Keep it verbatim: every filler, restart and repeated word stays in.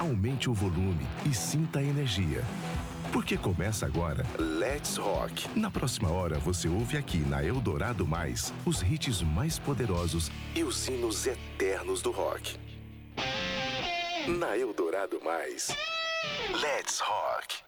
aumente o volume e sinta a energia. Porque começa agora Let's Rock. Na próxima hora você ouve aqui na Eldorado Mais os hits mais poderosos e os hinos eternos do rock. Na Eldorado Mais, Let's Rock.